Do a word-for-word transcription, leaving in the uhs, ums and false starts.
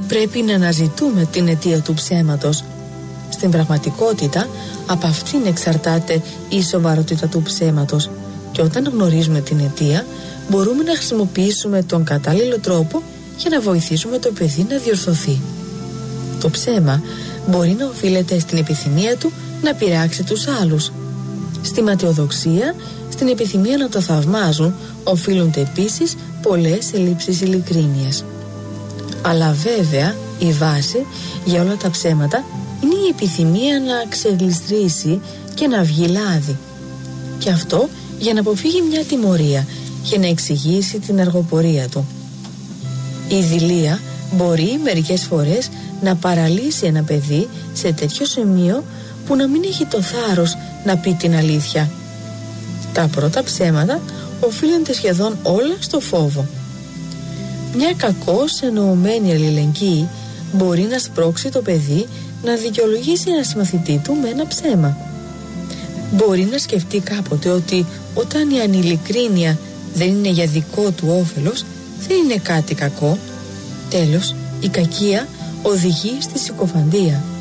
πρέπει να αναζητούμε την αιτία του ψέματος. Στην πραγματικότητα, από αυτήν εξαρτάται η σοβαρότητα του ψέματος και όταν γνωρίζουμε την αιτία, μπορούμε να χρησιμοποιήσουμε τον κατάλληλο τρόπο για να βοηθήσουμε το παιδί να διορθωθεί. Το ψέμα μπορεί να οφείλεται στην επιθυμία του να πειράξει τους άλλους. Στη ματαιοδοξία, στην επιθυμία να το θαυμάζουν, οφείλονται επίσης πολλές ελλείψεις ειλικρίνειας. Αλλά βέβαια η βάση για όλα τα ψέματα είναι η επιθυμία να ξεγλιστρήσει και να βγει λάδι. Και αυτό για να αποφύγει μια τιμωρία και να εξηγήσει την αργοπορία του. Η δειλία μπορεί μερικές φορές να παραλύσει ένα παιδί σε τέτοιο σημείο που να μην έχει το θάρρος να πει την αλήθεια. Τα πρώτα ψέματα οφείλονται σχεδόν όλα στο φόβο. Μια κακώς εννοωμένη αλληλεγγύη μπορεί να σπρώξει το παιδί να δικαιολογήσει ένα συμμαθητή του με ένα ψέμα. Μπορεί να σκεφτεί κάποτε ότι όταν η ανηλικρίνεια δεν είναι για δικό του όφελος, δεν είναι κάτι κακό. Τέλος, η κακία οδηγεί στη συκοφαντία.